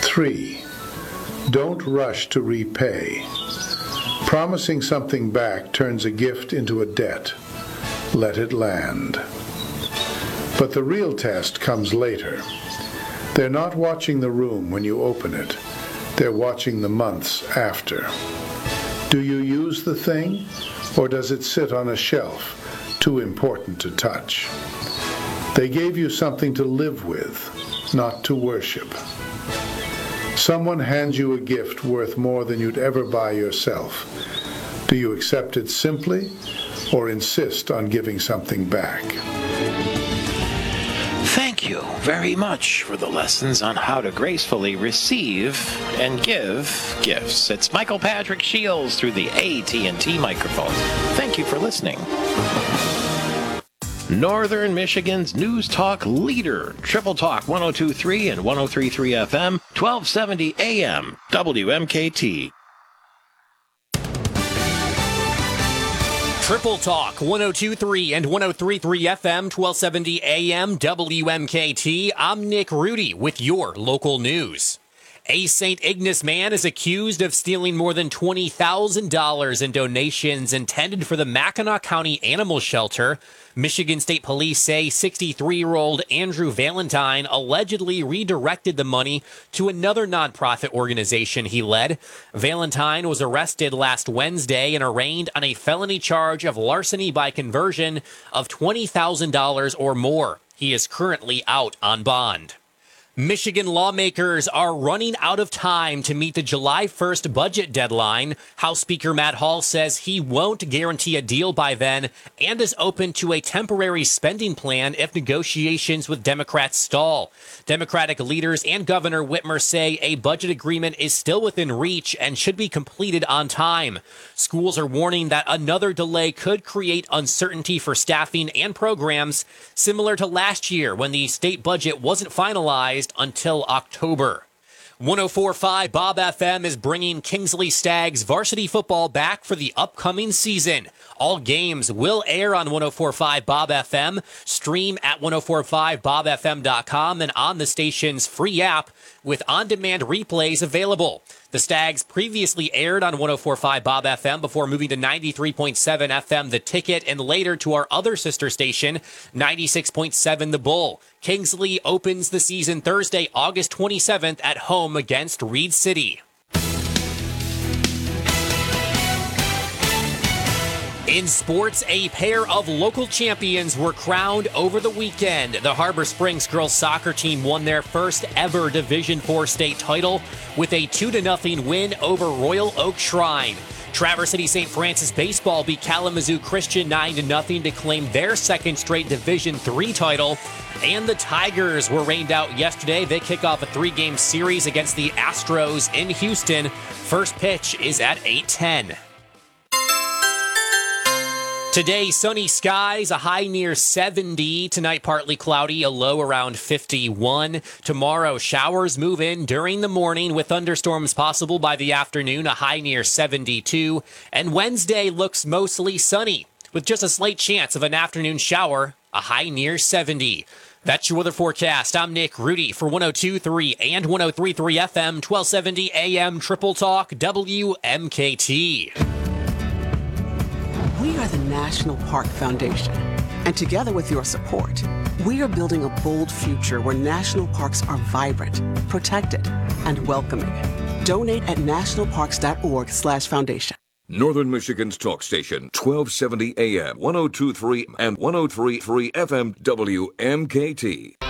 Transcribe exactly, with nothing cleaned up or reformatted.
Three, don't rush to repay. Promising something back turns a gift into a debt. Let it land. But the real test comes later. They're not watching the room when you open it. They're watching the months after. Do you use the thing, or does it sit on a shelf, too important to touch? They gave you something to live with, not to worship. Someone hands you a gift worth more than you'd ever buy yourself. Do you accept it simply, or insist on giving something back? Thank you very much for the lessons on how to gracefully receive and give gifts. It's Michael Patrick Shields through the A T and T microphone. Thank you for listening. Northern Michigan's News Talk leader, Triple Talk one oh two point three and one oh three point three F M, twelve seventy A M, W M K T. Triple Talk one oh two point three and one oh three point three F M, twelve seventy A M, W M K T. I'm Nick Rudy with your local news. A Saint Ignace man is accused of stealing more than twenty thousand dollars in donations intended for the Mackinac County Animal Shelter. Michigan State Police say sixty-three-year-old Andrew Valentine allegedly redirected the money to another nonprofit organization he led. Valentine was arrested last Wednesday and arraigned on a felony charge of larceny by conversion of twenty thousand dollars or more. He is currently out on bond. Michigan lawmakers are running out of time to meet the July first budget deadline. House Speaker Matt Hall says he won't guarantee a deal by then and is open to a temporary spending plan if negotiations with Democrats stall. Democratic leaders and Governor Whitmer say a budget agreement is still within reach and should be completed on time. Schools are warning that another delay could create uncertainty for staffing and programs, similar to last year when the state budget wasn't finalized until October. one oh four point five Bob F M is bringing Kingsley Stags varsity football back for the upcoming season. All games will air on one oh four point five Bob F M, stream at ten forty-five bob f m dot com, and on the station's free app with on-demand replays available. The Stags previously aired on one oh four point five Bob F M before moving to ninety-three point seven F M The Ticket and later to our other sister station, ninety-six point seven The Bull. Kingsley opens the season Thursday, August twenty-seventh at home against Reed City. In sports, a pair of local champions were crowned over the weekend. The Harbor Springs girls soccer team won their first ever Division four state title with a two to nothing win over Royal Oak Shrine. Traverse City Saint Francis baseball beat Kalamazoo Christian nine to nothing to claim their second straight Division three title. And the Tigers were rained out yesterday. They kick off a three-game series against the Astros in Houston. First pitch is at eight ten. Today, sunny skies, a high near seventy. Tonight, partly cloudy, a low around fifty-one. Tomorrow, showers move in during the morning with thunderstorms possible by the afternoon, a high near seventy-two. And Wednesday looks mostly sunny with just a slight chance of an afternoon shower, a high near seventy. That's your weather forecast. I'm Nick Rudy for one oh two point three and one oh three point three F M, twelve seventy A M Triple Talk, W M K T. We are the National Park Foundation, and together with your support, we are building a bold future where national parks are vibrant, protected, and welcoming. Donate at nationalparks.org slash foundation. Northern Michigan's talk station, twelve seventy A M, one oh two point three and one oh three point three F M, W M K T.